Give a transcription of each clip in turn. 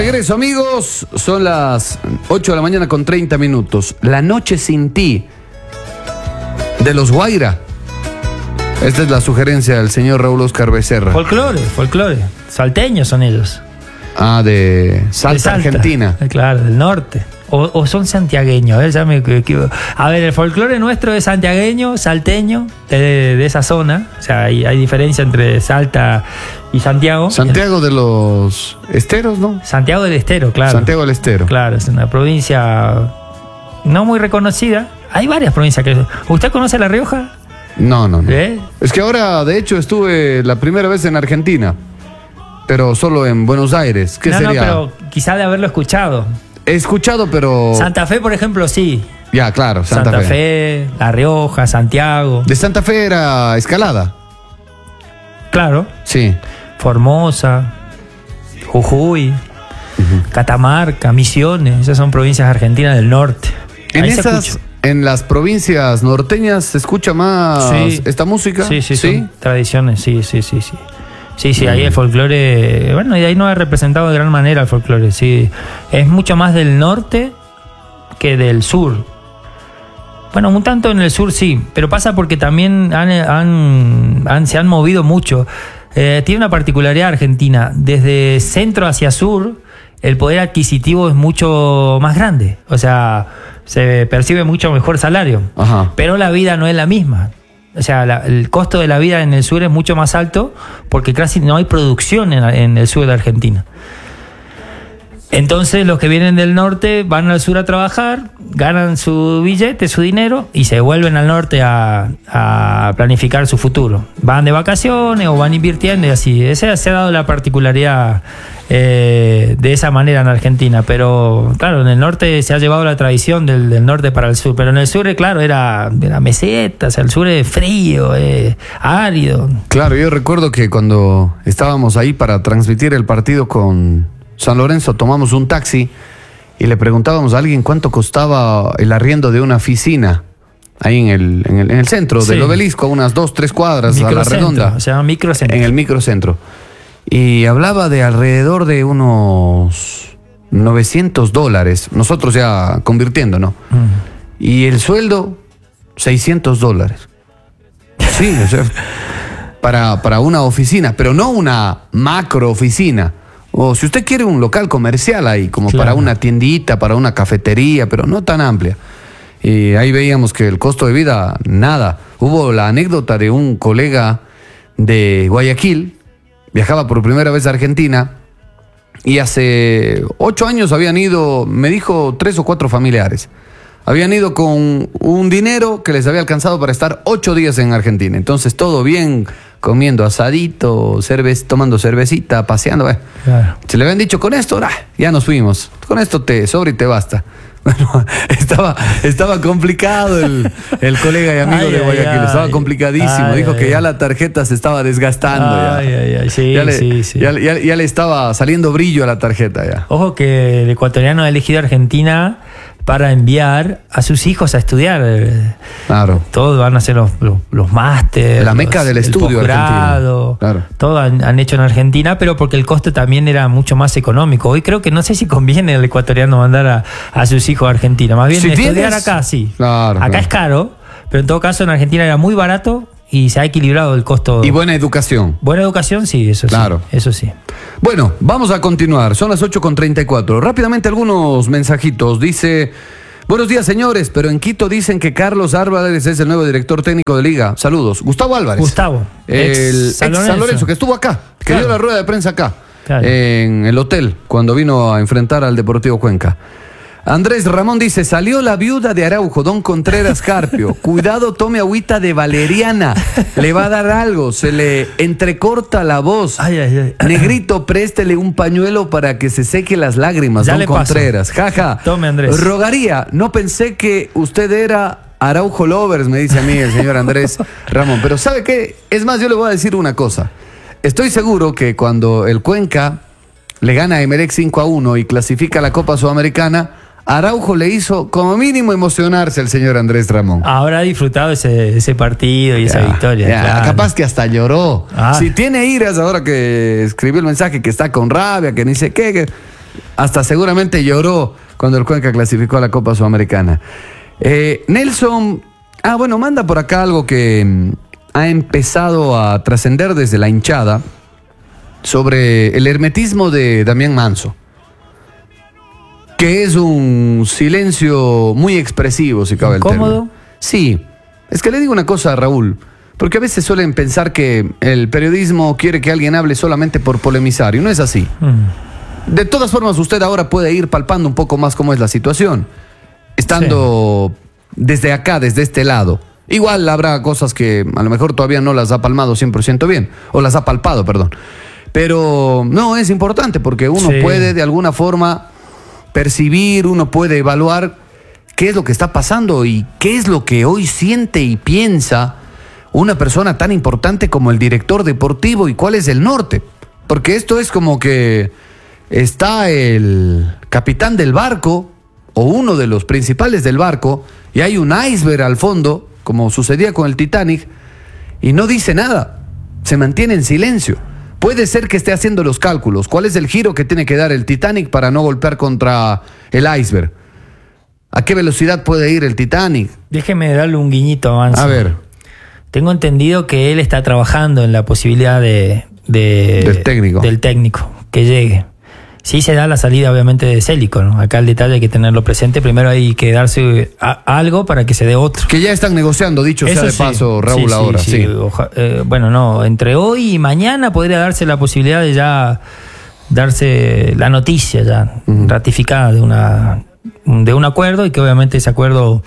regreso, amigos. Son las 8 de la mañana con 30 minutos. La noche sin ti, de los Guaira. Esta es la sugerencia del señor Raúl Oscar Becerra. Folclore. Salteños son ellos. Ah, de Salta, Argentina. Claro, del norte. O son santiagueños. A ver, ya me equivoco. A ver, el folclore nuestro es santiagueño, salteño, de esa zona. O sea, hay diferencia entre Salta y Santiago. Santiago de los Esteros, ¿no? Santiago del Estero, claro. Santiago del Estero. Claro, es una provincia no muy reconocida. Hay varias provincias que... ¿Usted conoce La Rioja? No. Es que ahora, de hecho, estuve la primera vez en Argentina, pero solo en Buenos Aires. ¿Qué sería? No, pero quizá de haberlo escuchado. He escuchado, pero... Santa Fe, por ejemplo, sí. Ya, claro, Santa Fe, La Rioja, Santiago. ¿De Santa Fe era Escalada? Claro. Sí. Formosa, Jujuy, Catamarca, Misiones. Esas son provincias argentinas del norte. En las provincias norteñas se escucha más esta música. Sí, son tradiciones, sí. Sí, ahí el folclore, bueno, y ahí no ha representado de gran manera el folclore, sí. Es mucho más del norte que del sur. Bueno, un tanto en el sur sí, pero pasa porque también se han movido mucho. Tiene una particularidad Argentina, desde centro hacia sur, el poder adquisitivo es mucho más grande, o sea, se percibe mucho mejor salario, pero la vida no es la misma. O sea, el costo de la vida en el sur es mucho más alto porque casi no hay producción en el sur de Argentina. Entonces los que vienen del norte van al sur a trabajar, ganan su billete, su dinero y se vuelven al norte a planificar su futuro. Van de vacaciones o van invirtiendo y así. Esa se ha dado la particularidad de esa manera en Argentina. Pero claro, en el norte se ha llevado la tradición del norte para el sur. Pero en el sur, claro, era meseta, o sea, el sur es frío, árido. Claro, yo recuerdo que cuando estábamos ahí para transmitir el partido con San Lorenzo, tomamos un taxi y le preguntábamos a alguien cuánto costaba el arriendo de una oficina ahí en el centro del Obelisco, a unas 2-3 cuadras a la redonda. O sea, microcentro. En el microcentro. Y hablaba de alrededor de unos $900, nosotros ya convirtiendo, ¿no? Y el sueldo, $600. Sí, o sea, para una oficina, pero no una macro oficina. O si usted quiere un local comercial ahí, como para una tiendita, para una cafetería, pero no tan amplia. Y ahí veíamos que el costo de vida, nada. Hubo la anécdota de un colega de Guayaquil, viajaba por primera vez a Argentina, y hace 8 años habían ido, me dijo, 3 o 4 familiares. Habían ido con un dinero que les había alcanzado para estar 8 días en Argentina. Entonces todo bien, comiendo asadito, tomando cervecita, paseando. Claro. Se le habían dicho, con esto, ya nos fuimos. Con esto te sobra y te basta. Bueno, estaba complicado el colega y amigo de Guayaquil. Estaba complicadísimo. Dijo que ya la tarjeta se estaba desgastando. Sí, ya le estaba saliendo brillo a la tarjeta ya. Ojo que el ecuatoriano ha elegido Argentina para enviar a sus hijos a estudiar. Claro. Todos van a hacer los másteres. La meca del estudio argentino. Claro. Todo han hecho en Argentina, pero porque el coste también era mucho más económico. Hoy creo que no sé si conviene al ecuatoriano mandar a sus hijos a Argentina. Más bien estudiar acá, sí. Claro, acá es caro, pero en todo caso en Argentina era muy barato y se ha equilibrado el costo. Y buena educación. Buena educación, sí, eso claro. Sí. Eso sí. Bueno, vamos a continuar. Son las 8:34. Rápidamente algunos mensajitos. Dice: buenos días, señores, pero en Quito dicen que Carlos Álvarez es el nuevo director técnico de Liga. Saludos. Gustavo Álvarez. Gustavo. El ex San Lorenzo, que estuvo acá, que dio la rueda de prensa acá, en el hotel, cuando vino a enfrentar al Deportivo Cuenca. Andrés Ramón dice: salió la viuda de Araujo, Don Contreras Carpio. Cuidado, tome agüita de valeriana. Le va a dar algo, se le entrecorta la voz. Negrito, préstele un pañuelo para que se seque las lágrimas, ya Don Contreras. Jaja. Tome, Andrés. Rogaría, no pensé que usted era Araujo Lovers, me dice a mí el señor Andrés Ramón. Pero ¿sabe qué? Es más, yo le voy a decir una cosa. Estoy seguro que cuando el Cuenca le gana a Emelec 5-1 y clasifica a la Copa Sudamericana, Araujo le hizo como mínimo emocionarse al señor Andrés Ramón. Habrá disfrutado ese partido y esa victoria. Claro. Capaz que hasta lloró. Si tiene iras ahora que escribió el mensaje, que está con rabia, que ni sé qué. Hasta seguramente lloró cuando el Cuenca clasificó a la Copa Sudamericana. Nelson, manda por acá algo que ha empezado a trascender desde la hinchada sobre el hermetismo de Damián Manso, que es un silencio muy expresivo, si cabe el término. ¿Cómodo? Sí, es que le digo una cosa a Raúl, porque a veces suelen pensar que el periodismo quiere que alguien hable solamente por polemizar, y no es así. De todas formas, usted ahora puede ir palpando un poco más cómo es la situación, estando desde acá, desde este lado. Igual habrá cosas que a lo mejor todavía no las ha palmado 100% bien, o las ha palpado, perdón. Pero no, es importante porque uno puede de alguna forma percibir, uno puede evaluar qué es lo que está pasando y qué es lo que hoy siente y piensa una persona tan importante como el director deportivo y cuál es el norte. Porque esto es como que está el capitán del barco o uno de los principales del barco y hay un iceberg al fondo, como sucedía con el Titanic, y no dice nada, se mantiene en silencio. Puede ser que esté haciendo los cálculos. ¿Cuál es el giro que tiene que dar el Titanic para no golpear contra el iceberg? ¿A qué velocidad puede ir el Titanic? Déjeme darle un guiñito a Manso. A ver. Tengo entendido que él está trabajando en la posibilidad del técnico que llegue. Sí se da la salida obviamente de Célico, ¿no? Acá el detalle hay que tenerlo presente. Primero hay que darse algo para que se dé otro. Que ya están negociando, dicho Eso sea de paso, Raúl, ahora. Sí. Entre hoy y mañana podría darse la posibilidad de ya darse la noticia ya ratificada de un acuerdo y que obviamente ese acuerdo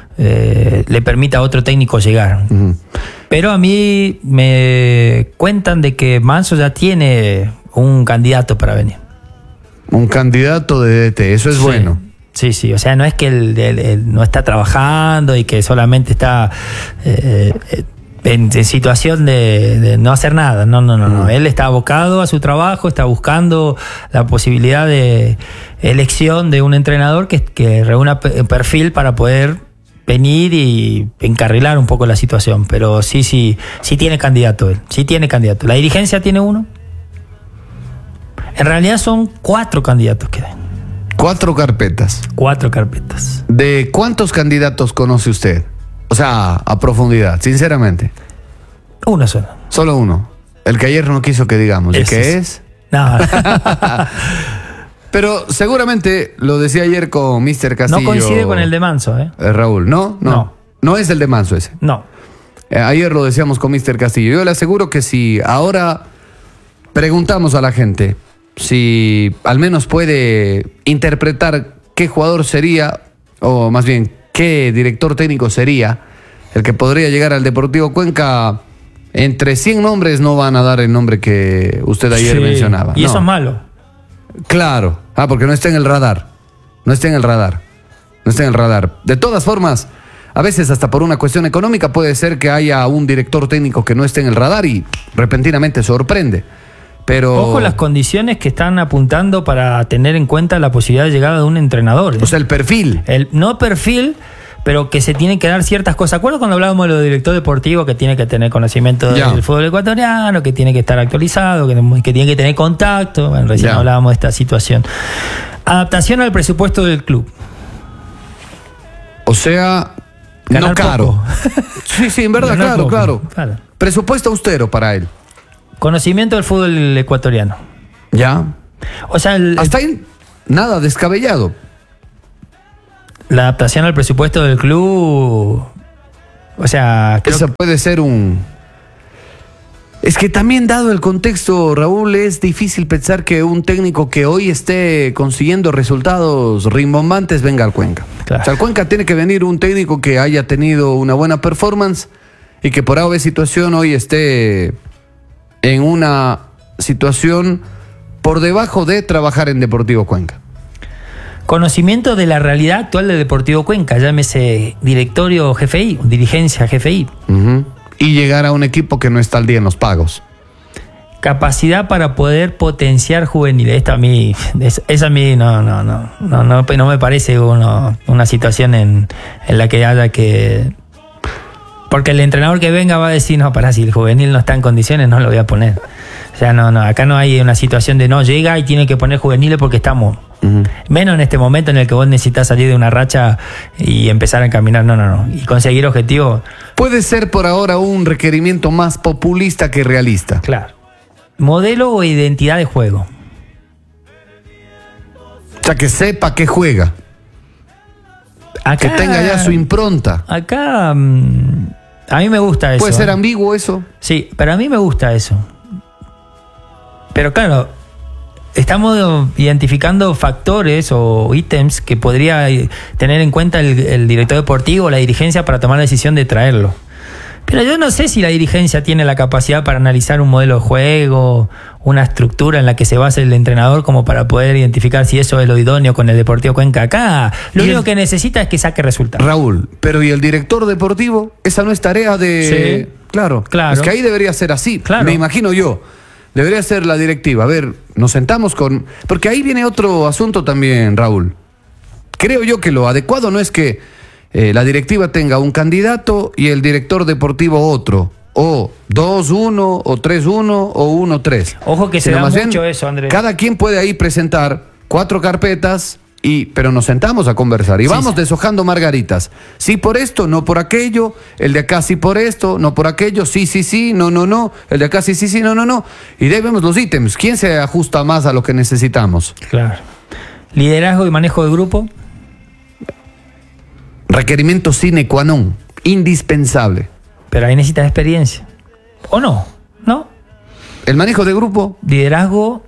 le permita a otro técnico llegar. Pero a mí me cuentan de que Manso ya tiene un candidato para venir. Un candidato de DT, eso es bueno. Sí, o sea, no es que él no está trabajando y que solamente está en situación de no hacer nada. No. Él está abocado a su trabajo, está buscando la posibilidad de elección de un entrenador que reúna perfil para poder venir y encarrilar un poco la situación. Pero sí tiene candidato él, sí tiene candidato. La dirigencia tiene uno. En realidad son 4 candidatos que hay. 4 carpetas. 4 carpetas. ¿De cuántos candidatos conoce usted? O sea, a profundidad, sinceramente. Uno solo. Solo uno. El que ayer no quiso que digamos. ¿Y qué es? No. Pero seguramente lo decía ayer con Mr. Castillo. No coincide con el de Manso, Raúl, ¿no? No es el de Manso ese. No. Ayer lo decíamos con Mr. Castillo. Yo le aseguro que si ahora preguntamos a la gente si al menos puede interpretar qué jugador sería, o más bien qué director técnico sería el que podría llegar al Deportivo Cuenca, entre 100 nombres no van a dar el nombre que usted ayer mencionaba. Y eso es malo. Claro, porque no está en el radar. No está en el radar. De todas formas, a veces hasta por una cuestión económica puede ser que haya un director técnico que no esté en el radar y repentinamente sorprende. Pero ojo las condiciones que están apuntando para tener en cuenta la posibilidad de llegada de un entrenador. O sea, el perfil. No perfil, pero que se tienen que dar ciertas cosas. ¿Acuerdas cuando hablábamos de lo de director deportivo, que tiene que tener conocimiento del fútbol ecuatoriano, que tiene que estar actualizado, que tiene que tener contacto? Bueno, recién hablábamos de esta situación. Adaptación al presupuesto del club. O sea, ganar no caro. Sí, en verdad, claro. Presupuesto austero para él. Conocimiento del fútbol ecuatoriano. Ya. O sea, hasta ahí nada descabellado. La adaptación al presupuesto del club. O sea, eso puede ser un. Es que también, dado el contexto, Raúl, es difícil pensar que un técnico que hoy esté consiguiendo resultados rimbombantes venga al Cuenca. Claro. O sea, al Cuenca tiene que venir un técnico que haya tenido una buena performance y que por alguna situación hoy esté en una situación por debajo de trabajar en Deportivo Cuenca. Conocimiento de la realidad actual de Deportivo Cuenca, llámese directorio GFI, dirigencia GFI. Y llegar a un equipo que no está al día en los pagos. Capacidad para poder potenciar juveniles. Esa a mí no me parece una situación en la que haya que. Porque el entrenador que venga va a decir, no, si el juvenil no está en condiciones, no lo voy a poner. O sea, no, acá no hay una situación de no llega y tiene que poner juveniles porque estamos... Menos en este momento en el que vos necesitas salir de una racha y empezar a caminar. No. Y conseguir objetivos. Puede ser por ahora un requerimiento más populista que realista. Claro. Modelo o identidad de juego. O sea, que sepa que juega. Acá, que tenga ya su impronta. Acá, a mí me gusta eso. ¿Puede ser ambiguo eso? Sí, pero a mí me gusta eso. Pero claro, estamos identificando factores o ítems que podría tener en cuenta el director deportivo o la dirigencia para tomar la decisión de traerlo. Pero yo no sé si la dirigencia tiene la capacidad para analizar un modelo de juego, una estructura en la que se base el entrenador como para poder identificar si eso es lo idóneo con el Deportivo Cuenca. Acá lo único que necesita es que saque resultados. Raúl, pero ¿y el director deportivo? Esa no es tarea de... Sí. Claro. Es que ahí debería ser así. Claro. Me imagino yo. Debería ser la directiva. A ver, nos sentamos con... Porque ahí viene otro asunto también, Raúl. Creo yo que lo adecuado no es que la directiva tenga un candidato y el director deportivo otro. O 2-1, o 3-1, o 1-3. Ojo que se da mucho eso, Andrés. Cada quien puede ahí presentar 4 carpetas, pero nos sentamos a conversar y vamos deshojando margaritas. Sí por esto, no por aquello. El de acá sí por esto, no por aquello. Sí, no. El de acá sí, no. Y de ahí vemos los ítems. ¿Quién se ajusta más a lo que necesitamos? Claro. Liderazgo y manejo de grupo. Requerimiento sine qua non, indispensable. Pero ahí necesitas experiencia. ¿O no? ¿No? El manejo de grupo. Liderazgo.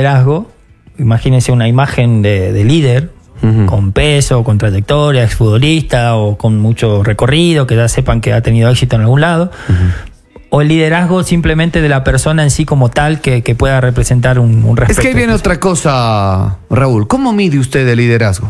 Imagínense una imagen de líder, con peso, con trayectoria, exfutbolista o con mucho recorrido, que ya sepan que ha tenido éxito en algún lado. O el liderazgo simplemente de la persona en sí como tal que pueda representar un respeto. Es que ahí viene otra cosa, Raúl. ¿Cómo mide usted el liderazgo?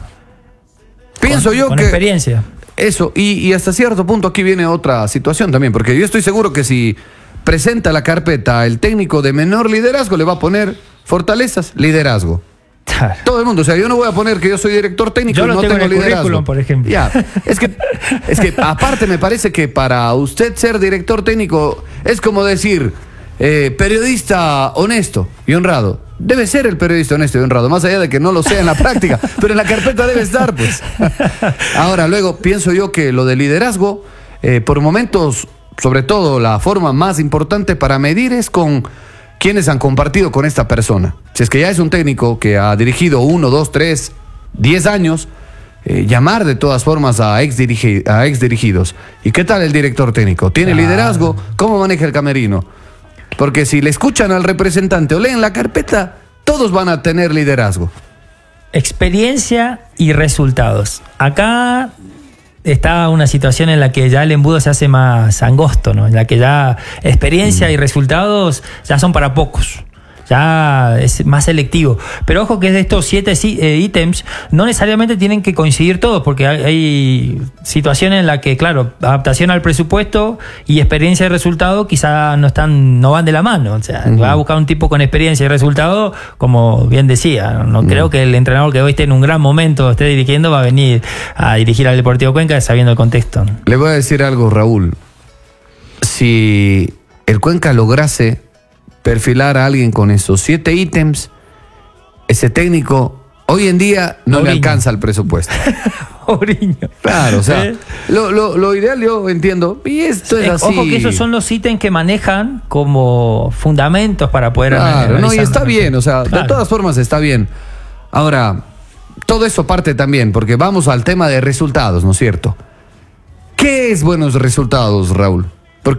Pienso yo con que... experiencia. Eso, y hasta cierto punto aquí viene otra situación también, porque yo estoy seguro que si presenta la carpeta el técnico de menor liderazgo, le va a poner fortalezas, liderazgo. Todo el mundo, o sea, yo no voy a poner que yo soy director técnico y no tengo liderazgo. Por ejemplo. Ya, es que aparte me parece que para usted ser director técnico es como decir periodista honesto y honrado. Debe ser el periodista honesto y honrado, más allá de que no lo sea en la práctica, pero en la carpeta debe estar, pues. Ahora, luego, pienso yo que lo de liderazgo, por momentos, sobre todo, la forma más importante para medir es con quienes han compartido con esta persona. Si es que ya es un técnico que ha dirigido 1, 2, 3, 10 años, llamar de todas formas a ex dirigidos. ¿Y qué tal el director técnico? ¿Tiene liderazgo? ¿Cómo maneja el camerino? Porque si le escuchan al representante o leen la carpeta, todos van a tener liderazgo. Experiencia y resultados. Acá está una situación en la que ya el embudo se hace más angosto, ¿no? En la que ya experiencia y resultados ya son para pocos. Ya es más selectivo. Pero ojo que de estos 7 ítems no necesariamente tienen que coincidir todos, porque hay situaciones en las que, claro, adaptación al presupuesto y experiencia y resultado quizá no van de la mano. O sea, va a buscar un tipo con experiencia y resultado, como bien decía. No creo que el entrenador que hoy esté en un gran momento, esté dirigiendo, va a venir a dirigir al Deportivo Cuenca sabiendo el contexto. Le voy a decir algo, Raúl. Si el Cuenca lograse perfilar a alguien con esos 7 ítems, ese técnico hoy en día no le alcanza el presupuesto. Oriño. Claro, o sea, lo ideal yo entiendo, y esto es así. Ojo que esos son los ítems que manejan como fundamentos para poder analizar. No, y está bien, o sea, de todas formas está bien. Ahora, todo eso parte también, porque vamos al tema de resultados, ¿no es cierto? ¿Qué es buenos resultados, Raúl?